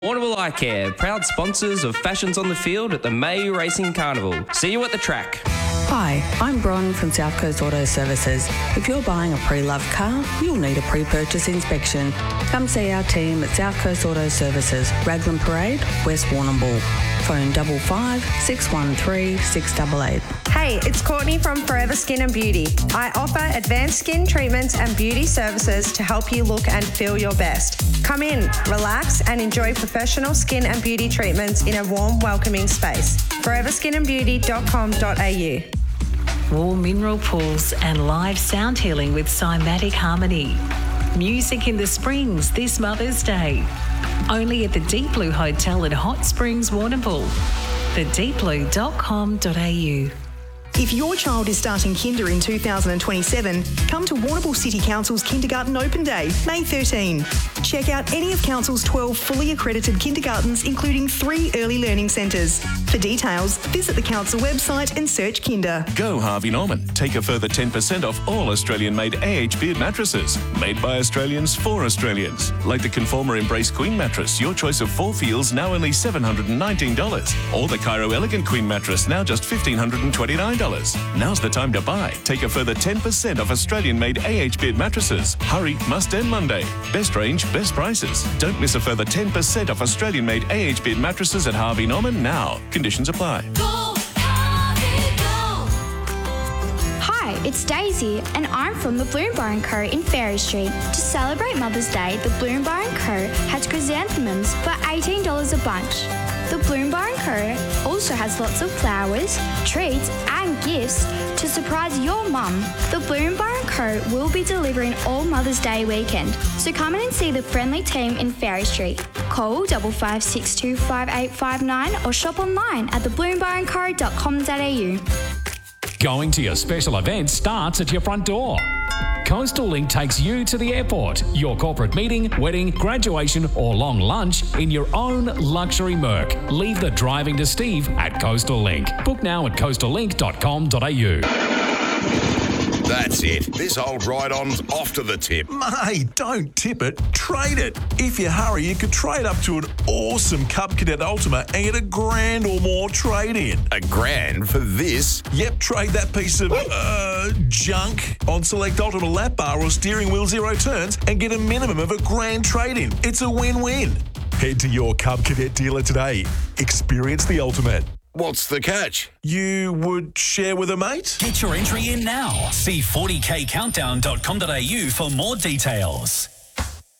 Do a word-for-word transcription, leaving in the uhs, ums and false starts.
Warrnambool Eye Care, proud sponsors of Fashions on the Field at the May Racing Carnival. See you at the track. Hi, I'm Bron from South Coast Auto Services. If you're buying a pre-loved car, you'll need a pre-purchase inspection. Come see our team at South Coast Auto Services, Raglan Parade, West Warrnambool. Phone double five six one three six eight eight. Hey, it's Courtney from Forever Skin and Beauty. I offer advanced skin treatments and beauty services to help you look and feel your best. Come in, relax and enjoy professional skin and beauty treatments in a warm, welcoming space. forever skin and beauty dot com dot a u. Warm mineral pools and live sound healing with Cymatic Harmony. Music in the Springs this Mother's Day. Only at the Deep Blue Hotel at Hot Springs, Warrnambool. the deep blue dot com dot a u. If your child is starting kinder in two thousand twenty-seven, come to Warrnambool City Council's Kindergarten Open Day, May thirteenth. Check out any of Council's twelve fully accredited kindergartens, including three early learning centres. For details, visit the Council website and search Kinder. Go Harvey Norman. Take a further ten percent off all Australian-made A H Beard mattresses. Made by Australians for Australians. Like the Conformer Embrace Queen mattress, your choice of four feels now only seven hundred nineteen dollars. Or the Cairo Elegant Queen mattress, now just one thousand five hundred twenty-nine dollars. Now's the time to buy. Take a further ten percent off Australian-made A H Beard mattresses. Hurry, must end Monday. Best range, best prices. Don't miss a further ten percent off Australian-made A H Beard mattresses at Harvey Norman now. Conditions apply. Go, Harvey, go. Hi, it's Daisy and I'm from the Bloom Bar and Co in Ferry Street. To celebrate Mother's Day, the Bloom Bar and Co has chrysanthemums for eighteen dollars a bunch. The Bloom Bar and Co also has lots of flowers, treats and gifts to surprise your mum. The Bloom Bar and Co will be delivering all Mother's Day weekend, so come in and see the friendly team in Ferry Street. Call double five six two five eight five nine or shop online at the bloom bar and co dot com dot a u. Going to your special event starts at your front door. Coastal Link takes you to the airport, your corporate meeting, wedding, graduation or long lunch in your own luxury Merc. Leave the driving to Steve at Coastal Link. Book now at coastal link dot com dot a u. That's it. This old ride-on's off to the tip. Mate, don't tip it, trade it. If you hurry, you could trade up to an awesome Cub Cadet Ultima and get a grand or more trade-in. A grand for this? Yep, trade that piece of, uh, junk on select Ultima lap bar or steering wheel zero turns and get a minimum of a grand trade-in. It's a win-win. Head to your Cub Cadet dealer today. Experience the ultimate. What's the catch? You would share with a mate? Get your entry in now. See forty k countdown dot com dot a u for more details.